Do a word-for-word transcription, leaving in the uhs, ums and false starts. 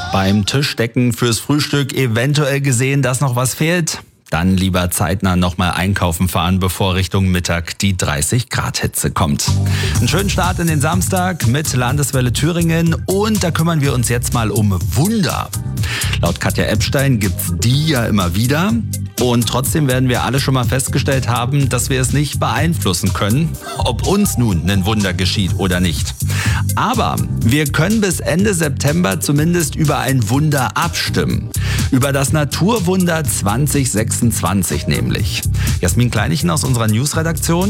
Beim Tischdecken fürs Frühstück eventuell gesehen, dass noch was fehlt? Dann lieber zeitnah nochmal einkaufen fahren, bevor Richtung Mittag die dreißig Grad Hitze kommt. Einen schönen Start in den Samstag mit Landeswelle Thüringen und da kümmern wir uns jetzt mal um Wunder. Laut Katja Epstein gibt's die ja immer wieder. Und trotzdem werden wir alle schon mal festgestellt haben, dass wir es nicht beeinflussen können, ob uns nun ein Wunder geschieht oder nicht. Aber wir können bis Ende September zumindest über ein Wunder abstimmen. Über das Naturwunder zwanzig sechsundzwanzig nämlich. Jasmin Kleinichen aus unserer Newsredaktion.